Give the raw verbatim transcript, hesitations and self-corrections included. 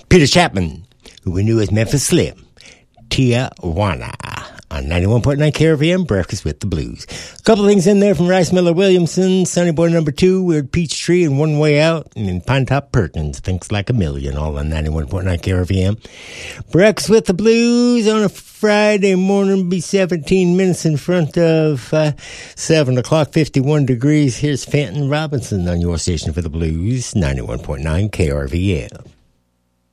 Peter Chapman, who we knew as Memphis Slim. Tijuana on ninety-one point nine K R V M, Breakfast with the Blues. A couple of things in there from Rice Miller Williamson, Sonny Boy number two, Weird Peachtree, and One Way Out, and then Pine Top Perkins, Thinks Like a Million, all on ninety-one point nine K R V M. Breakfast with the Blues on a Friday morning, be seventeen minutes in front of uh, seven o'clock, fifty-one degrees. Here's Fenton Robinson on your station for the Blues, ninety-one point nine K R V M.